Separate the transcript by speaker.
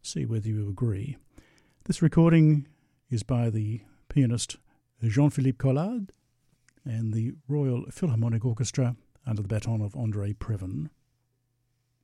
Speaker 1: See whether you agree. This recording is by the pianist Jean-Philippe Collard and the Royal Philharmonic Orchestra under the baton of André Previn.